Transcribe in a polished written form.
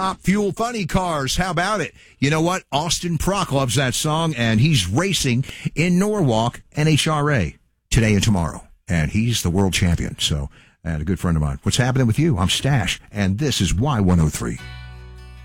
Top Fuel Funny Cars. How about it? You know what? Austin Prock loves that song, and he's racing in Norwalk NHRA today and tomorrow. And he's the world champion. So, and a good friend of mine. What's happening with you? I'm Stash, and this is Y103.